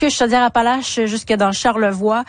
Chaudière-Appalaches jusque dans Charlevoix.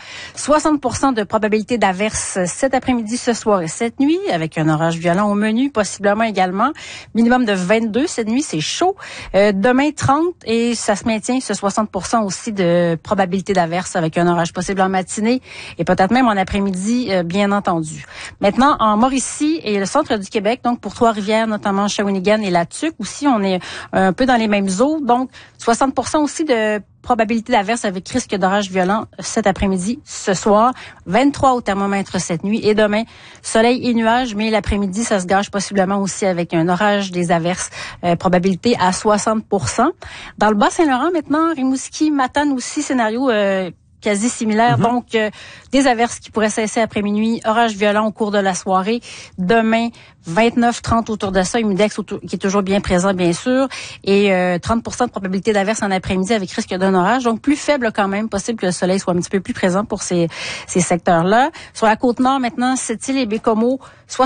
60% de probabilité d'averse cet après-midi, ce soir et cette nuit, avec un orage violent au menu, possiblement également. Minimum de 22 cette nuit, c'est chaud. Demain, 30 et ça se maintient, ce 60% aussi de probabilité d'averse avec un orage possible en matinée et peut-être même en après-midi, bien entendu. Maintenant, en Mauricie et le centre du Québec, donc pour Trois-Rivières, notamment Shawinigan et La Tuque, aussi, on est un peu dans les mêmes eaux. Donc, 60% aussi de probabilité d'averse avec risque d'orage violent cet après-midi, ce soir. 23 au thermomètre cette nuit. Et demain, soleil et nuages, mais l'après-midi, ça se gâche possiblement aussi avec un orage, des averses, probabilité à 60%. Dans le Bas-Saint-Laurent, maintenant, Rimouski, Matane aussi, scénario quasi similaire. Donc, des averses qui pourraient cesser après minuit, orage violent au cours de la soirée. Demain, 29-30 autour de ça, humidex qui est toujours bien présent, bien sûr, et 30% de probabilité d'averse en après-midi avec risque d'un orage. Donc, plus faible quand même, possible que le soleil soit un petit peu plus présent pour ces secteurs-là. Sur la Côte-Nord, maintenant, Sept-Îles et Bécomo,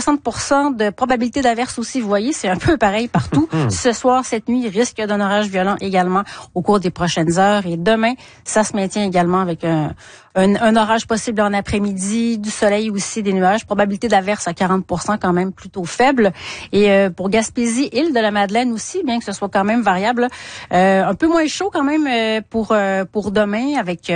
60% de probabilité d'averse aussi. Vous voyez, c'est un peu pareil partout. Ce soir, cette nuit, risque d'un orage violent également au cours des prochaines heures. Et demain, ça se maintient également avec un orage possible en après-midi, du soleil aussi, des nuages. Probabilité d'averse à 40% quand même plutôt faible. Et pour Gaspésie, île de la Madeleine aussi, bien que ce soit quand même variable, un peu moins chaud quand même pour demain avec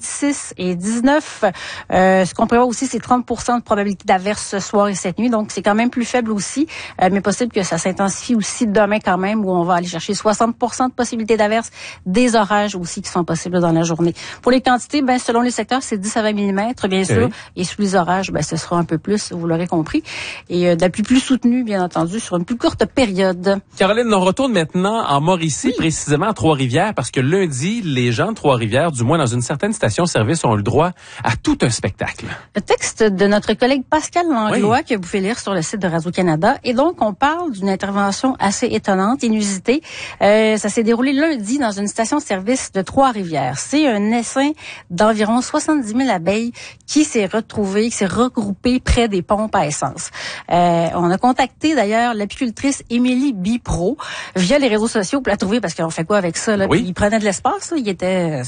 26 et 19. Ce qu'on prévoit aussi, c'est 30% de probabilité d'averse ce soir et cette nuit. Donc, c'est quand même plus faible aussi, mais possible que ça s'intensifie aussi demain quand même, où on va aller chercher 60% de possibilité d'averse, des orages aussi qui sont possibles dans la journée. Pour les quantités, selon les secteurs, c'est 10 à 20 mm, bien sûr. Oui. Et sous les orages, ce sera un peu plus, vous l'aurez compris. Et de la pluie plus soutenue, bien entendu, sur une plus courte période. Caroline, on retourne maintenant en Mauricie, précisément à Trois-Rivières, parce que lundi, les gens de Trois-Rivières, du moins dans une certaine station-service, ont eu le droit à tout un spectacle. Le texte de notre collègue Pascal Langlois, que vous pouvez lire sur le site de Radio-Canada. Et donc, on parle d'une intervention assez étonnante, inusitée. Ça s'est déroulé lundi dans une station-service de Trois-Rivières. C'est un essaim d'environ 70 000 abeilles qui s'est regroupé près des pompes à essence. On a contacté d'ailleurs l'apicultrice Émilie Bipro via les réseaux sociaux pour la trouver, parce qu'on fait quoi avec ça, là? Oui. Puis il prenait de l'espace, là. Il était...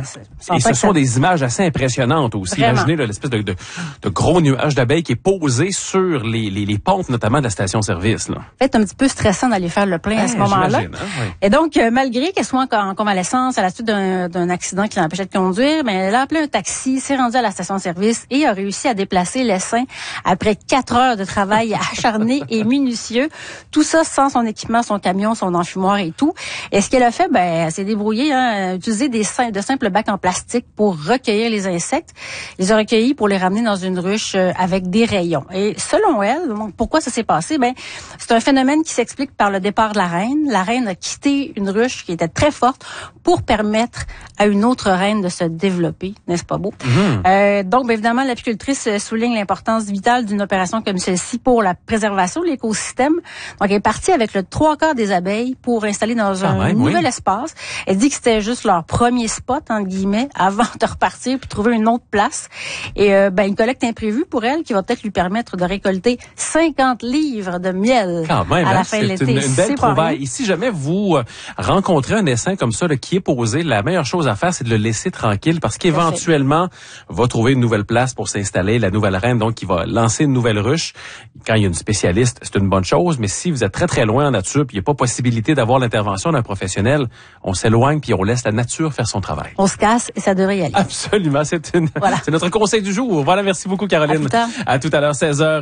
Et ce sont des images assez impressionnantes aussi. Vraiment. Imaginez là, l'espèce de gros nuage d'abeilles qui est posé sur les pompes, notamment de la station-service. Là. C'est un petit peu stressant d'aller faire le plein à ce moment-là. Hein, oui. Et donc, malgré qu'elle soit en convalescence à la suite d'un accident qui l'empêchait de conduire, mais elle a appelé un taxi, s'est rendue à la station-service et a réussi à déplacer l'essaim après 4 heures de travail acharné et minutieux. Tout ça sans son équipement, son camion, son enfumoir et tout. Et ce qu'elle a fait, elle s'est débrouillée, utiliser de simples bacs en plastique pour recueillir les insectes. Ils les a recueillis pour les ramener dans une ruche avec des rayons. Et selon elle, donc, pourquoi ça s'est passé? C'est un phénomène qui s'explique par le départ de la reine. La reine a quitté une ruche qui était très forte pour permettre à une autre reine de se développer. N'est-ce pas beau? Donc, évidemment, l'apicultrice souligne l'importance vitale d'une opération comme celle-ci pour la préservation de l'écosystème. Donc, elle est partie avec le 3/4 des abeilles pour installer dans un nouvel espace. Elle dit que c'était juste leur premier spot, entre guillemets, avant de repartir puis trouver une autre place. Et une collecte imprévue pour elle qui va peut-être lui permettre de récolter 50 livres de miel à la fin de l'été. C'est une belle trouvaille. Et si jamais vous rencontrez un essaim comme ça qui est posé, la meilleure chose à faire, c'est de le laisser tranquille, parce qu'éventuellement, va trouver une nouvelle place pour s'installer, la nouvelle reine, donc qui va lancer une nouvelle ruche. Quand il y a une spécialiste, c'est une bonne chose, mais si vous êtes très très loin en nature, puis il n'y a pas possibilité d'avoir l'intervention d'un professionnel, on s'éloigne puis on laisse la nature faire son travail. On se casse et ça devrait y aller. Absolument, c'est notre conseil du jour. Voilà, merci beaucoup Caroline. À tout à l'heure,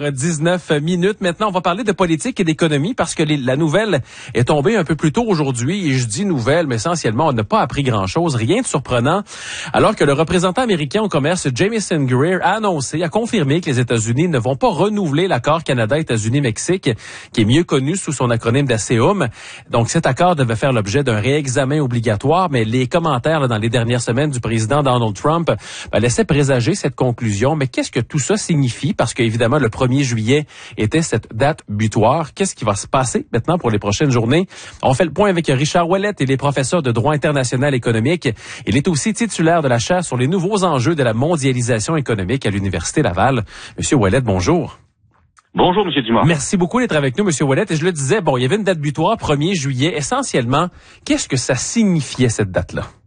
16h19. Maintenant, on va parler de politique et d'économie, parce que la nouvelle est tombée un peu plus tôt aujourd'hui, et je dis nouvelle, mais essentiellement, on n'a pas appris grand-chose, rien de surprenant, alors que le représentant américain au commerce, Jamieson Greer, a confirmé que les États-Unis ne vont pas renouveler l'accord Canada-États-Unis-Mexique, qui est mieux connu sous son acronyme d'ASEUM. Donc, cet accord devait faire l'objet d'un réexamen obligatoire, mais les commentaires dans les dernières semaines du président Donald Trump laissaient présager cette conclusion. Mais qu'est-ce que tout ça signifie? Parce qu'évidemment, le 1er juillet était cette date butoir. Qu'est-ce qui va se passer maintenant pour les prochaines journées? On fait le point avec Richard Ouellette, il est professeur de droit international économique. Il est aussi titulaire de la chaire sur les nouveaux enjeux de la mondialisation économique à l'Université Laval. Monsieur Ouellette, bonjour. Bonjour, M. Dumas. Merci beaucoup d'être avec nous, M. Ouellette. Et je le disais, il y avait une date butoir, 1er juillet. Essentiellement, qu'est-ce que ça signifiait, cette date-là?